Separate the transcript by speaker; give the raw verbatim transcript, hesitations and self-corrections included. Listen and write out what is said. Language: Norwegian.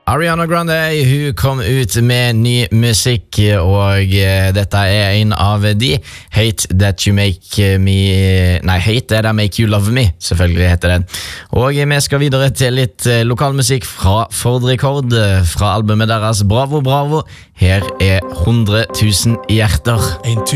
Speaker 1: Ariana Grande, hun kom ut med ny musikk, og uh, dette er en av de. Hate That You Make Me Nei, Hate That I Make You Love Me, selvfølgelig heter den. Og vi skal videre til litt uh, lokalmusikk fra Ford Record, uh, fra albumet deres Bravo Bravo. Her er hundre tusen hjerter.
Speaker 2: En